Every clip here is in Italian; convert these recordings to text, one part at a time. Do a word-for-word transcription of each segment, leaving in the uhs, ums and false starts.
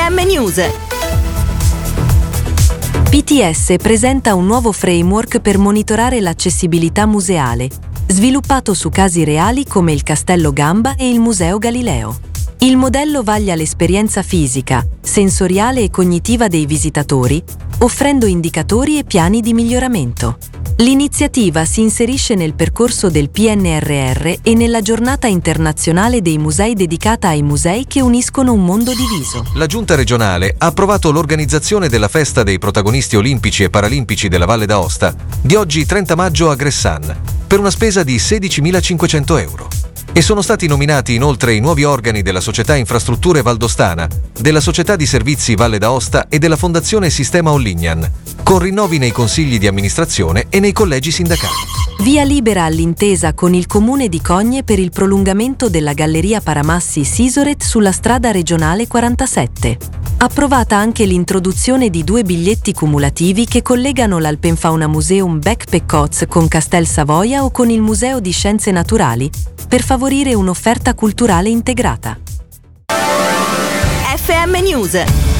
M News. P T S presenta un nuovo framework per monitorare l'accessibilità museale, sviluppato su casi reali come il Castello Gamba e il Museo Galileo. Il modello vaglia l'esperienza fisica, sensoriale e cognitiva dei visitatori, offrendo indicatori e piani di miglioramento. L'iniziativa si inserisce nel percorso del P N R R e nella giornata internazionale dei musei dedicata ai musei che uniscono un mondo diviso. La Giunta regionale ha approvato l'organizzazione della festa dei protagonisti olimpici e paralimpici della Valle d'Aosta di oggi trenta maggio a Gressan, per una spesa di sedicimilacinquecento euro. E sono stati nominati inoltre i nuovi organi della Società Infrastrutture Valdostana, della Società di Servizi Valle d'Aosta e della Fondazione Sistema Ollignan, con rinnovi nei consigli di amministrazione e nei collegi sindacali. Via libera all'intesa con il Comune di Cogne per il prolungamento della Galleria Paramassi Sisoret sulla strada regionale quarantasette. Approvata anche l'introduzione di due biglietti cumulativi che collegano l'Alpenfauna Museum Bec-Peccoz con Castel Savoia o con il Museo di Scienze Naturali, per favorire un'offerta culturale integrata. F M News.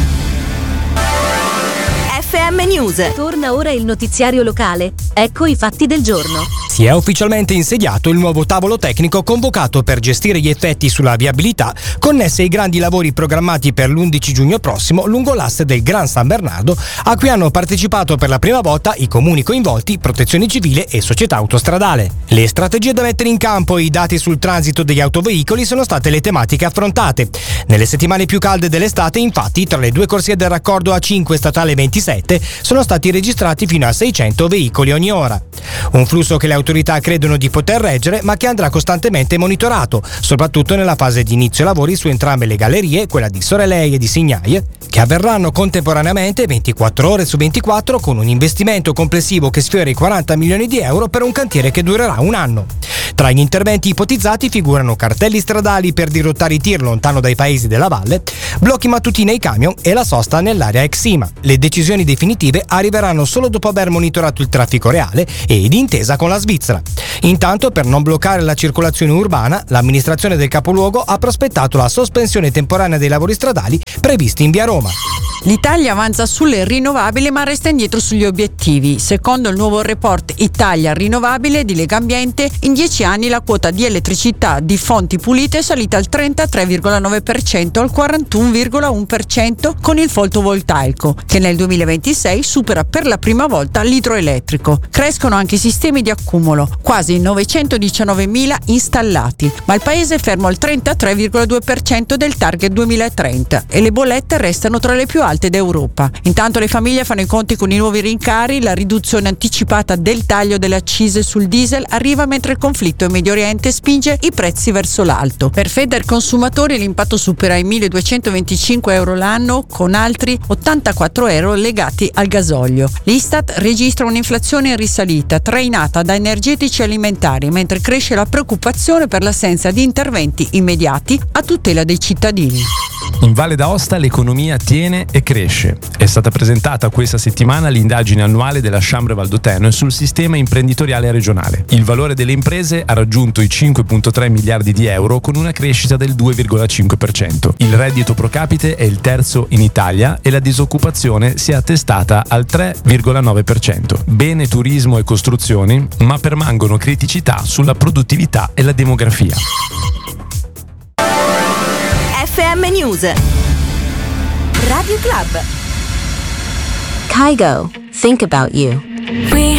F M News. Torna ora il notiziario locale. Ecco i fatti del giorno. Si è ufficialmente insediato il nuovo tavolo tecnico convocato per gestire gli effetti sulla viabilità connessi ai grandi lavori programmati per l'undici giugno prossimo lungo l'asse del Gran San Bernardo, a cui hanno partecipato per la prima volta i comuni coinvolti, Protezione Civile e Società Autostradale. Le strategie da mettere in campo e i dati sul transito degli autoveicoli sono state le tematiche affrontate. Nelle settimane più calde dell'estate, infatti, tra le due corsie del raccordo A cinque statale ventisette sono stati registrati fino a seicento veicoli ogni ora. Un flusso che le autorità credono di poter reggere, ma che andrà costantemente monitorato, soprattutto nella fase di inizio lavori su entrambe le gallerie, quella di Sorelei e di Signaie, che avverranno contemporaneamente ventiquattro ore su ventiquattro, con un investimento complessivo che sfiora i quaranta milioni di euro per un cantiere che durerà un anno. Tra gli interventi ipotizzati figurano cartelli stradali per dirottare i tir lontano dai paesi della valle, blocchi mattutini ai camion e la sosta nell'area ex Sima. Le decisioni definitive arriveranno solo dopo aver monitorato il traffico reale e d'intesa con la Svizzera. Intanto, per non bloccare la circolazione urbana, l'amministrazione del capoluogo ha prospettato la sospensione temporanea dei lavori stradali previsti in via Roma. L'Italia avanza sulle rinnovabili ma resta indietro sugli obiettivi. Secondo il nuovo report Italia Rinnovabile di Legambiente, in dieci anni la quota di elettricità di fonti pulite è salita al trentatré virgola nove per cento al quarantuno virgola uno per cento con il fotovoltaico, che nel duemilaventisei supera per la prima volta l'idroelettrico. Crescono anche i sistemi di accumulo, quasi novecentodiciannovemila installati, ma il paese è fermo al trentatré virgola due per cento del target duemilatrenta e le bollette restano tra le più alte d'Europa. Intanto le famiglie fanno i conti con i nuovi rincari, la riduzione anticipata del taglio delle accise sul diesel arriva mentre il conflitto in Medio Oriente spinge i prezzi verso l'alto. Per Federconsumatori l'impatto supera i milleduecentoventicinque euro l'anno, con altri ottantaquattro euro legati al gasolio. L'Istat registra un'inflazione in risalita, trainata da energetici e alimentari, mentre cresce la preoccupazione per l'assenza di interventi immediati a tutela dei cittadini. In Valle d'Aosta l'economia tiene e cresce. È stata presentata questa settimana l'indagine annuale della Chambre Valdotene sul sistema imprenditoriale regionale. Il valore delle imprese ha raggiunto i cinque virgola tre miliardi di euro con una crescita del due virgola cinque per cento. Il reddito pro capite è il terzo in Italia e la disoccupazione si è attestata al tre virgola nove per cento. Bene turismo e costruzioni, ma permangono criticità sulla produttività e la demografia. F M News. Radio Club. Kygo, think about you.